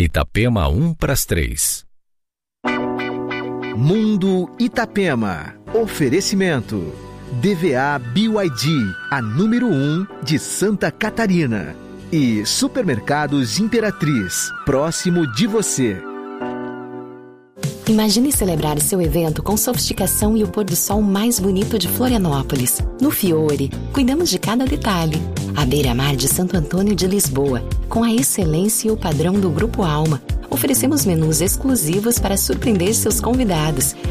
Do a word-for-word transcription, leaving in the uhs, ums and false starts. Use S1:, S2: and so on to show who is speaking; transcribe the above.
S1: Itapema um para as três.
S2: Mundo Itapema. Oferecimento. D V A B Y D, a número um de Santa Catarina. E Supermercados Imperatriz, próximo de você.
S3: Imagine celebrar seu evento com sofisticação e o pôr do sol mais bonito de Florianópolis. No Fiore, cuidamos de cada detalhe. A beira-mar de Santo Antônio de Lisboa, com a excelência e o padrão do Grupo Alma. Oferecemos menus exclusivos para surpreender seus convidados